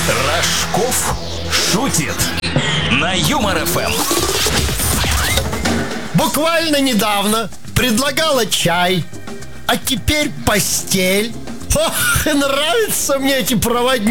Рожков шутит на Юмор ФМ. Буквально недавно предлагала чай, а теперь постель. Ох, нравятся мне эти проводники.